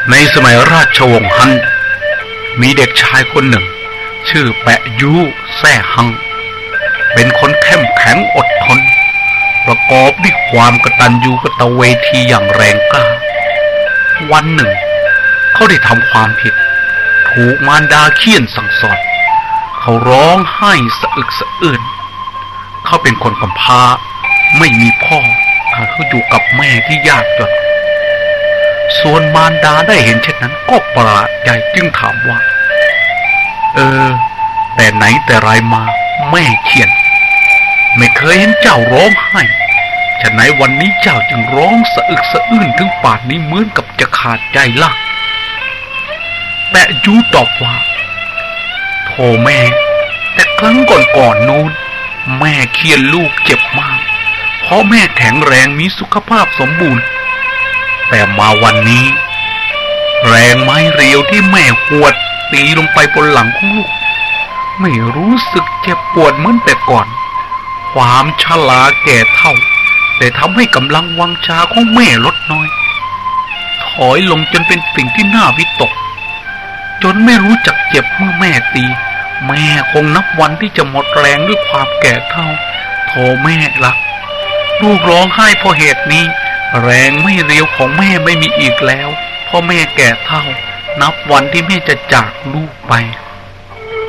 ในสมัยราชวงศ์ฮั่นมีเด็กชายคนหนึ่งชื่อแปะยูแซ่ฮังเป็นคนเข้มแข็งอดทนประกอบด้วยความกตัญญูกตเวทีอย่างแรงกล้าวันหนึ่งเขาได้ทำความผิดถูกมารดาเฆี่ยนสั่งสอนเขาร้องไห้สะอึกสะอื้นเขาเป็นคนกำพร้าไม่มีพ่อเขาอยู่กับแม่ที่ยากจนส่วนมารดาได้เห็นเช่นนั้นก็ประหลาดใจจึงถามว่าแต่ไหนแต่ไรมาแม่เขียนไม่เคยเห็นเจ้าร้องไห้ฉะไหนวันนี้เจ้าจึงร้องสะอึกสะอื้นถึงป่านนี้เหมือนกับจะขาดใจล่ะแปะยูตอบว่าโธ่แม่แต่ครั้งก่อนนู้นแม่เคียนลูกเจ็บมากเพราะแม่แข็งแรงมีสุขภาพสมบูรณ์แต่มาวันนี้แรงไม้เรียวที่แม่หวดตีลงไปบนหลังของลูกไม่รู้สึกเจ็บปวดเหมือนแต่ก่อนความชราแก่เฒ่าแต่ทำให้กำลังวังชาของแม่ลดน้อยถอยลงจนเป็นสิ่งที่น่าวิตกจนไม่รู้จักเจ็บเมื่อแม่ตีแม่คงนับวันที่จะหมดแรงด้วยความแก่เฒ่าโธ่แม่ละลูกร้องไห้เพราะเหตุนี้แรงไม่เรียวของแม่ไม่มีอีกแล้วเพราะแม่แก่เฒ่านับวันที่แม่จะจากลูกไป